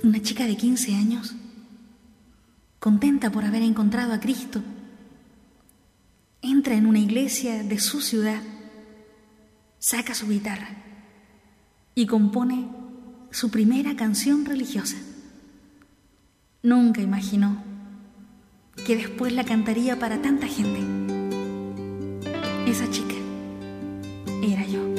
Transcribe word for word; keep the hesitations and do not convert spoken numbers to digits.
Una chica de quince años, contenta por haber encontrado a Cristo, entra en una iglesia de su ciudad, saca su guitarra y compone su primera canción religiosa. Nunca imaginó que después la cantaría para tanta gente. Esa chica